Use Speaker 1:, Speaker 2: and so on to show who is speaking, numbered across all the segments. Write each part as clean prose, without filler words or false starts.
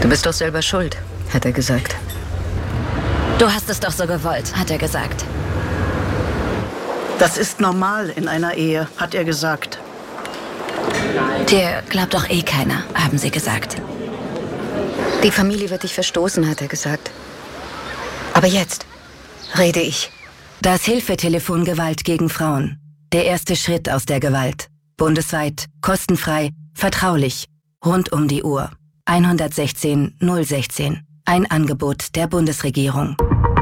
Speaker 1: Du bist doch selber schuld, hat er gesagt.
Speaker 2: Du hast es doch so gewollt, hat er gesagt.
Speaker 3: Das ist normal in einer Ehe, hat er gesagt.
Speaker 2: Dir glaubt doch eh keiner, haben sie gesagt.
Speaker 1: Die Familie wird dich verstoßen, hat er gesagt. Aber jetzt rede ich.
Speaker 2: Das Hilfetelefon Gewalt gegen Frauen. Der erste Schritt aus der Gewalt. Bundesweit, kostenfrei, vertraulich, rund um die Uhr. 116 016. Ein Angebot der Bundesregierung.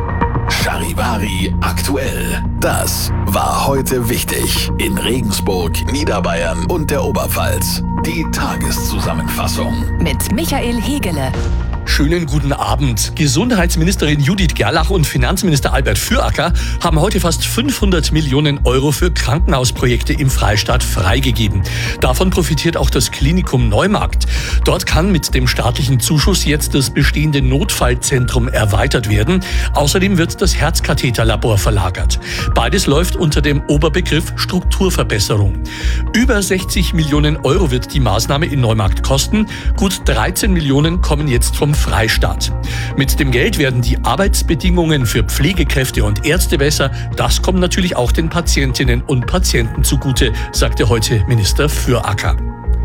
Speaker 4: Charivari aktuell. Das war heute wichtig in Regensburg, Niederbayern und der Oberpfalz. Die Tageszusammenfassung
Speaker 5: mit Michael Hegele.
Speaker 6: Schönen guten Abend. Gesundheitsministerin Judith Gerlach und Finanzminister Albert Füracker haben heute fast 500 Millionen Euro für Krankenhausprojekte im Freistaat freigegeben. Davon profitiert auch das Klinikum Neumarkt. Dort kann mit dem staatlichen Zuschuss jetzt das bestehende Notfallzentrum erweitert werden. Außerdem wird das Herzkatheterlabor verlagert. Beides läuft unter dem Oberbegriff Strukturverbesserung. Über 60 Millionen Euro wird die Maßnahme in Neumarkt kosten. Gut 13 Millionen kommen jetzt vom Freistaat. Mit dem Geld werden die Arbeitsbedingungen für Pflegekräfte und Ärzte besser. Das kommt natürlich auch den Patientinnen und Patienten zugute, sagte heute Minister Füracker.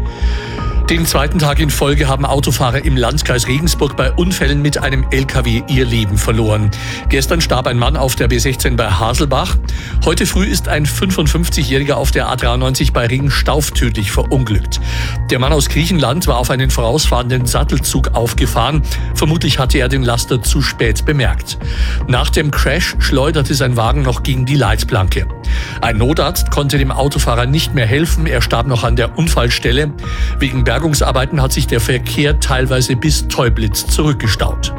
Speaker 6: Den zweiten Tag in Folge haben Autofahrer im Landkreis Regensburg bei Unfällen mit einem LKW ihr Leben verloren. Gestern starb ein Mann auf der B16 bei Haselbach. Heute früh ist ein 55-Jähriger auf der A93 bei Regenstauf tödlich verunglückt. Der Mann aus Griechenland war auf einen vorausfahrenden Sattelzug aufgefahren. Vermutlich hatte er den Laster zu spät bemerkt. Nach dem Crash schleuderte sein Wagen noch gegen die Leitplanke. Ein Notarzt konnte dem Autofahrer nicht mehr helfen. Er starb noch an der Unfallstelle. Wegen Bergungsarbeiten hat sich der Verkehr teilweise bis Teublitz zurückgestaut.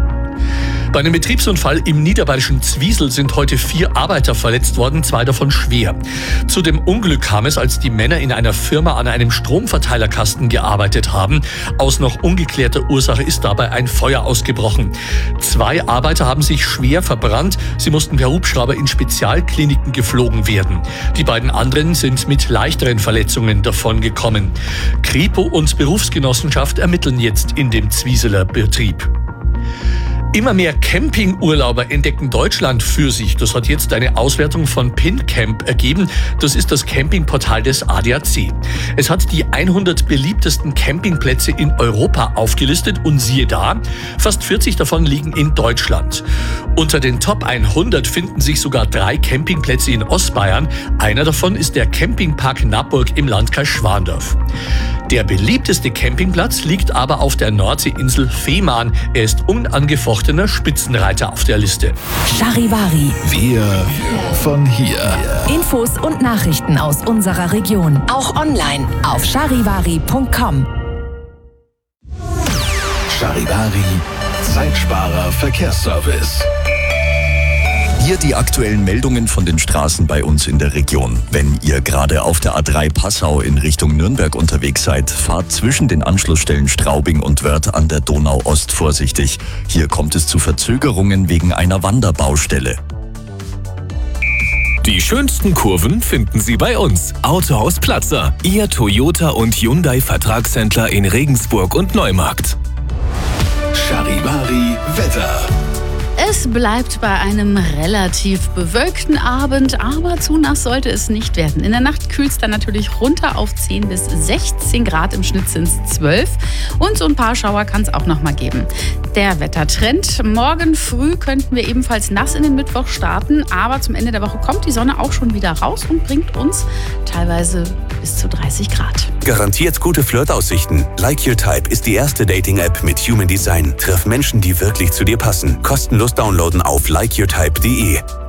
Speaker 6: Bei einem Betriebsunfall im niederbayerischen Zwiesel sind heute 4 Arbeiter verletzt worden, 2 davon schwer. Zu dem Unglück kam es, als die Männer in einer Firma an einem Stromverteilerkasten gearbeitet haben. Aus noch ungeklärter Ursache ist dabei ein Feuer ausgebrochen. 2 Arbeiter haben sich schwer verbrannt. Sie mussten per Hubschrauber in Spezialkliniken geflogen werden. Die beiden anderen sind mit leichteren Verletzungen davongekommen. Kripo und Berufsgenossenschaft ermitteln jetzt in dem Zwieseler Betrieb. Immer mehr Campingurlauber entdecken Deutschland für sich. Das hat jetzt eine Auswertung von PinCamp ergeben. Das ist das Campingportal des ADAC. Es hat die 100 beliebtesten Campingplätze in Europa aufgelistet und siehe da, fast 40 davon liegen in Deutschland. Unter den Top 100 finden sich sogar 3 Campingplätze in Ostbayern. Einer davon ist der Campingpark Nappburg im Landkreis Schwandorf. Der beliebteste Campingplatz liegt aber auf der Nordseeinsel Fehmarn. Er ist unangefochtener Spitzenreiter auf der Liste.
Speaker 5: Charivari.
Speaker 4: Wir von hier.
Speaker 5: Infos und Nachrichten aus unserer Region. Auch online auf charivari.com.
Speaker 4: Charivari, Zeitsparer Verkehrsservice.
Speaker 7: Hier die aktuellen Meldungen von den Straßen bei uns in der Region. Wenn ihr gerade auf der A3 Passau in Richtung Nürnberg unterwegs seid, fahrt zwischen den Anschlussstellen Straubing und Wörth an der Donau-Ost vorsichtig. Hier kommt es zu Verzögerungen wegen einer Wanderbaustelle.
Speaker 8: Die schönsten Kurven finden Sie bei uns. Autohaus Platzer, Ihr Toyota und Hyundai Vertragshändler in Regensburg und Neumarkt.
Speaker 4: Charivari Wetter.
Speaker 9: Es bleibt bei einem relativ bewölkten Abend, aber zu nass sollte es nicht werden. In der Nacht kühlt es dann natürlich runter auf 10 bis 16 Grad, im Schnitt sind es 12. Und so ein paar Schauer kann es auch noch mal geben. Der Wettertrend. Morgen früh könnten wir ebenfalls nass in den Mittwoch starten, aber zum Ende der Woche kommt die Sonne auch schon wieder raus und bringt uns teilweise bis zu 30 Grad.
Speaker 8: Garantiert gute Flirtaussichten. Like Your Type ist die erste Dating-App mit Human Design. Triff Menschen, die wirklich zu dir passen. Kostenlos downloaden auf likeyourtype.de.